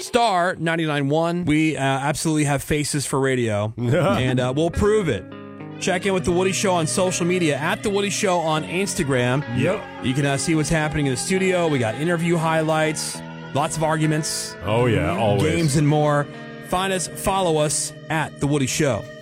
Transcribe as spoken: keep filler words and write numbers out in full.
Star ninety-nine point one. We uh, absolutely have faces for radio, and uh, we'll prove it. Check in with The Woody Show on social media, at The Woody Show on Instagram. Yep. You can uh, see what's happening in the studio. We got interview highlights, lots of arguments. Oh, yeah, always. Games and more. Find us, follow us at The Woody Show.